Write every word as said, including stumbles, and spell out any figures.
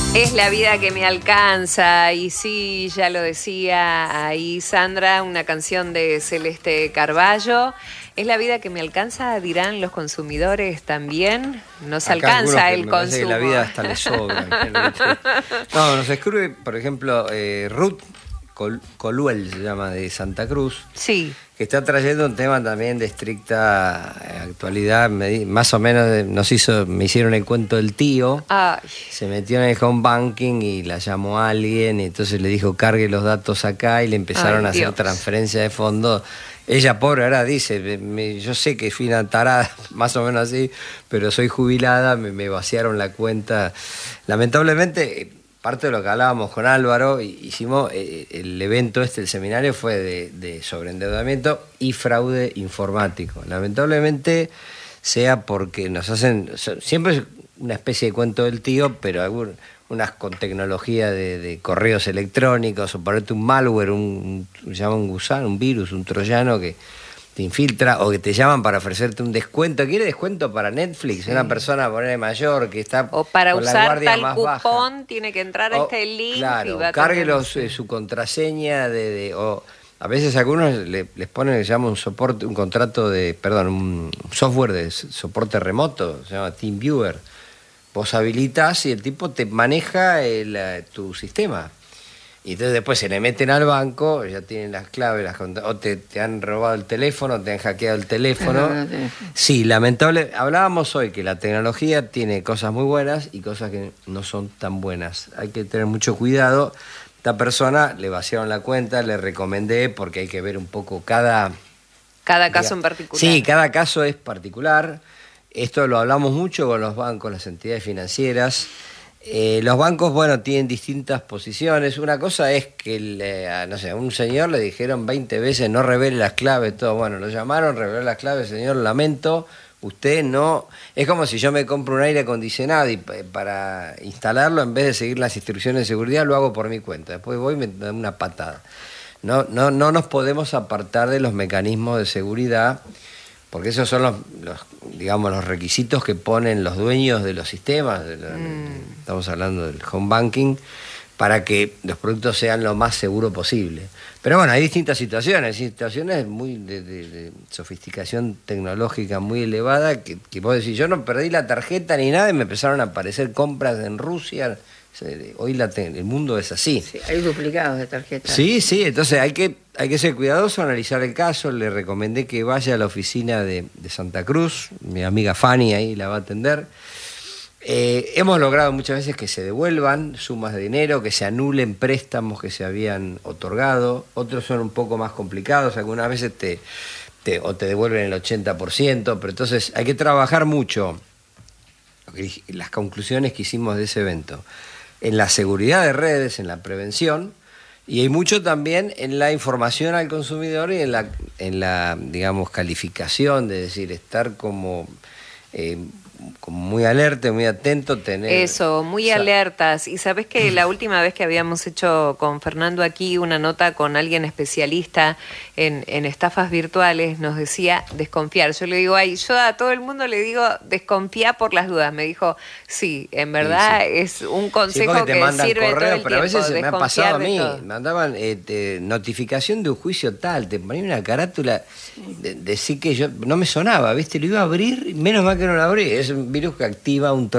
Es la vida que me alcanza, y sí, ya lo decía ahí Sandra, una canción de Celeste Carballo. Es la vida que me alcanza, dirán los consumidores también. Nos Acá alcanza que el me parece consumo. que la vida hasta le sobra. No, nos escribe, por ejemplo, eh, Ruth Col Coluel, se llama, de Santa Cruz. Sí. Que está trayendo un tema también de estricta actualidad. Me, más o menos de, nos hizo, me hicieron el cuento del tío. Ay. Se metió en el home banking y la llamó a alguien y entonces le dijo cargue los datos acá y le empezaron Ay, a hacer Dios. transferencia de fondos. Ella, pobre, ahora dice, me, yo sé que fui una tarada, más o menos así, pero soy jubilada, me, me vaciaron la cuenta. Lamentablemente, parte de lo que hablábamos con Álvaro, hicimos eh, el evento este, el seminario fue de, de sobreendeudamiento y fraude informático. Lamentablemente, sea porque nos hacen, siempre es una especie de cuento del tío, pero algún, unas con tecnología de, de correos electrónicos, o ponerte un malware, un, un, se llama un gusano, un virus, un troyano que te infiltra, o que te llaman para ofrecerte un descuento. ¿Quiere descuento para Netflix? Sí. Una persona, poner mayor, que está o para con usar la guardia tal más cupón, baja. tiene que entrar a O, este link. claro, y va a cargue tener... los, eh, su contraseña de... de o, a veces a algunos le, les ponen, se llama un soporte, un contrato de, perdón, un software de soporte remoto, se llama TeamViewer. Vos habilitas y el tipo te maneja el, tu sistema. Y entonces después se le meten al banco, ya tienen las claves, las, o te, te han robado el teléfono, te han hackeado el teléfono. Sí, lamentable. Hablábamos hoy que la tecnología tiene cosas muy buenas y cosas que no son tan buenas. Hay que tener mucho cuidado. Esta persona le vaciaron la cuenta, le recomendé, porque hay que ver un poco cada... Cada caso en particular. Sí, cada caso es particular. Esto lo hablamos mucho con los bancos, las entidades financieras. Eh, los bancos, bueno, tienen distintas posiciones. Una cosa es que, le, no sé, a un señor le dijeron veinte veces no revele las claves, todo. Bueno, lo llamaron, reveló las claves, señor, lamento, usted no... Es como si yo me compro un aire acondicionado y para instalarlo, en vez de seguir las instrucciones de seguridad, lo hago por mi cuenta. Después voy y me dan una patada. No, no, no nos podemos apartar de los mecanismos de seguridad, porque esos son los, los, digamos, los requisitos que ponen los dueños de los sistemas, de la, mm. estamos hablando del home banking, para que los productos sean lo más seguro posible. Pero bueno, hay distintas situaciones, situaciones muy de, de, de sofisticación tecnológica muy elevada, que, que vos decís, yo no perdí la tarjeta ni nada, y me empezaron a aparecer compras en Rusia. Hoy la el mundo es así. Sí, hay duplicados de tarjetas. Sí, sí, entonces hay que, hay que ser cuidadoso, analizar el caso. Le recomendé que vaya a la oficina de, de Santa Cruz, mi amiga Fanny ahí la va a atender. Eh, hemos logrado muchas veces que se devuelvan sumas de dinero, que se anulen préstamos que se habían otorgado. Otros son un poco más complicados, algunas veces te, te, o te devuelven el ochenta por ciento, pero entonces hay que trabajar mucho. Las conclusiones que hicimos de ese evento, en la seguridad de redes, en la prevención, y hay mucho también en la información al consumidor y en la, en la digamos, calificación, de decir, estar como, eh, como muy alerta, muy atento, tener... Eso, muy o sea, alertas. Y sabes que la última vez que habíamos hecho con Fernando aquí una nota con alguien especialista en, en estafas virtuales, nos decía desconfiar. Yo le digo, ay, yo a todo el mundo le digo desconfía por las dudas. Me dijo, sí, en verdad sí, sí. es un consejo sí, te que mandan sirve correo, todo el pero tiempo. A veces me ha pasado a mí, todo. me mandaban eh, te, notificación de un juicio tal, te ponían una carátula, de, decir que yo no me sonaba, ¿viste? Lo iba a abrir, menos mal que no lo abrí. Es un virus que activa un